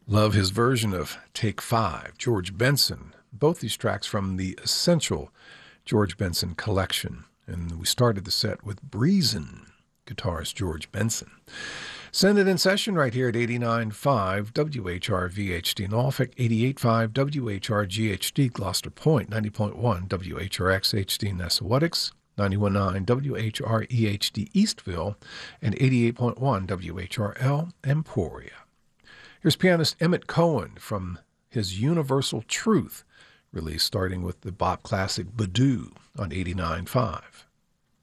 Love his version of Take Five, George Benson. Both these tracks from the Essential George Benson collection. And we started the set with Breezin', guitarist George Benson. Send it in session right here at 89.5 WHRVHD Norfolk, 88.5 WHRGHD Gloucester Point, 90.1 WHRXHD Nessawatix, 91.9 WHREHD Eastville, and 88.1 WHRL Emporia. Here's pianist Emmett Cohen from his Universal Truth release, starting with the bop classic Badoo on 89.5.